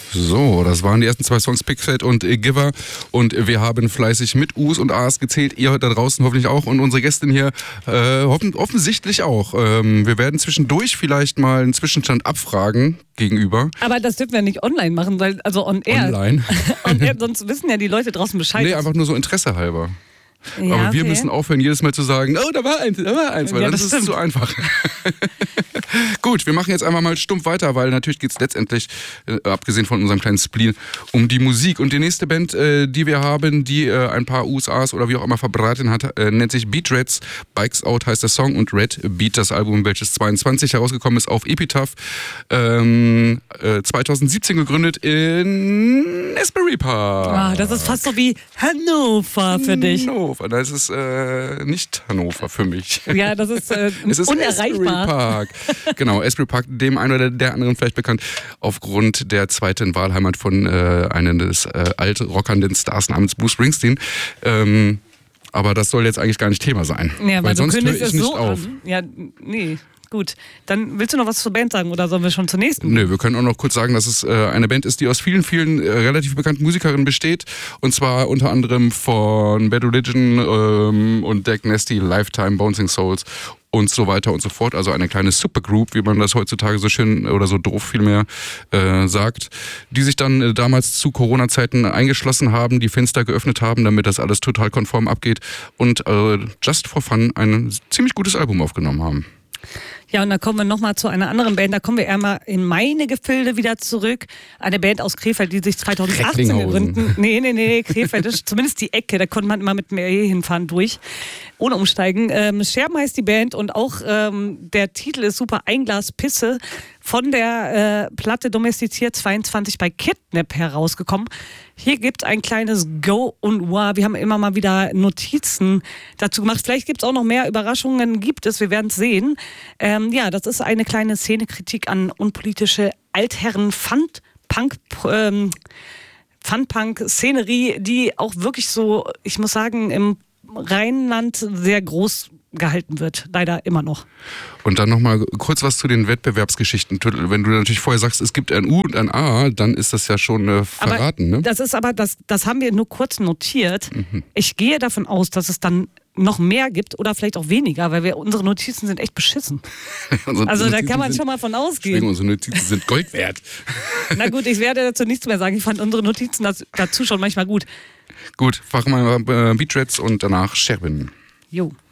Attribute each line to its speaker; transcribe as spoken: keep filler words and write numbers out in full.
Speaker 1: So, das waren die ersten zwei Songs, Pickfett und äh, Giver. Und wir haben fleißig mit U's und A's gezählt. Ihr da draußen hoffentlich auch und unsere Gästin hier äh, hoffen, offensichtlich auch. Ähm, wir werden zwischendurch vielleicht mal einen Zwischenstand abfragen gegenüber.
Speaker 2: Aber das dürfen wir nicht online machen, weil also on air.
Speaker 1: Online?
Speaker 2: on air, sonst wissen ja die Leute draußen Bescheid.
Speaker 1: Nee, einfach nur so Interesse halber.
Speaker 2: Ja,
Speaker 1: aber wir
Speaker 2: okay.
Speaker 1: müssen aufhören, jedes Mal zu sagen, oh, da war eins, da war eins, weil
Speaker 2: ja,
Speaker 1: das,
Speaker 2: das
Speaker 1: ist zu einfach. Gut, wir machen jetzt einfach mal stumpf weiter, weil natürlich geht es letztendlich, äh, abgesehen von unserem kleinen Spleen, um die Musik. Und die nächste Band, äh, die wir haben, die äh, ein paar U S As oder wie auch immer verbreitet hat, äh, nennt sich Beat Reds. Bikes Out heißt der Song und Red Beat, das Album, welches zweiundzwanzig herausgekommen ist auf Epitaph. Ähm, äh, zweitausendsiebzehn gegründet in Asbury Park.
Speaker 2: Ah, das ist fast so wie Hannover für dich.
Speaker 1: Hannover, das ist äh, nicht Hannover für mich.
Speaker 2: Ja, das ist, äh,
Speaker 1: es ist
Speaker 2: unerreichbar.
Speaker 1: Asbury Park. Genau, Asbury Park, dem einen oder der anderen vielleicht bekannt, aufgrund der zweiten Wahlheimat von äh, einem des äh, altrockernden Stars namens Bruce Springsteen. Ähm, aber das soll jetzt eigentlich gar nicht Thema sein.
Speaker 2: Ja, weil,
Speaker 1: weil sonst höre
Speaker 2: kündigst
Speaker 1: ich
Speaker 2: es
Speaker 1: nicht
Speaker 2: so
Speaker 1: auf.
Speaker 2: an. Ja, nee. Gut, dann willst du noch was zur Band sagen oder sollen wir schon zur nächsten?
Speaker 1: Nö, wir können auch noch kurz sagen, dass es äh, eine Band ist, die aus vielen, vielen äh, relativ bekannten Musikerinnen besteht. Und zwar unter anderem von Bad Religion ähm, und Deck Nasty, Lifetime, Bouncing Souls und so weiter und so fort. Also eine kleine Supergroup, wie man das heutzutage so schön oder so doof vielmehr äh, sagt, die sich dann äh, damals zu Corona-Zeiten eingeschlossen haben, die Fenster geöffnet haben, damit das alles total konform abgeht und äh, just for fun ein ziemlich gutes Album aufgenommen haben.
Speaker 2: Ja, und dann kommen wir nochmal zu einer anderen Band. Da kommen wir einmal in meine Gefilde wieder zurück. Eine Band aus Krefeld, die sich zweitausendachtzehn gegründet. Nee, nee, nee, Krefeld ist zumindest die Ecke. Da konnte man immer mit dem R E hinfahren durch, ohne umsteigen. Ähm, Scherben heißt die Band und auch ähm, der Titel ist super, Ein Glas Pisse. Von der äh, Platte Domestiziert zweiundzwanzig bei Kidnap herausgekommen. Hier gibt es ein kleines Go und Wow. Wir haben immer mal wieder Notizen dazu gemacht. Vielleicht gibt es auch noch mehr Überraschungen, gibt es, wir werden es sehen. Ähm, ja, das ist eine kleine Szenekritik an unpolitische Altherren Fun Punk ähm, Fun-Punk-Szenerie, die auch wirklich so, ich muss sagen, im Rheinland sehr groß gehalten wird. Leider immer noch.
Speaker 1: Und dann nochmal kurz was zu den Wettbewerbsgeschichten. Wenn du natürlich vorher sagst, es gibt ein U und ein A, dann ist das ja schon äh, verraten.
Speaker 2: Aber
Speaker 1: ne?
Speaker 2: Das ist aber, das, das haben wir nur kurz notiert. Mhm. Ich gehe davon aus, dass es dann noch mehr gibt oder vielleicht auch weniger, weil wir unsere Notizen sind echt beschissen. also Notizen da kann man schon mal von ausgehen.
Speaker 1: Unsere Notizen sind Gold wert.
Speaker 2: Na gut, ich werde dazu nichts mehr sagen. Ich fand unsere Notizen dazu schon manchmal gut.
Speaker 1: Gut, fahren wir mal äh, Beat Reds und danach Scherben.
Speaker 2: Jo.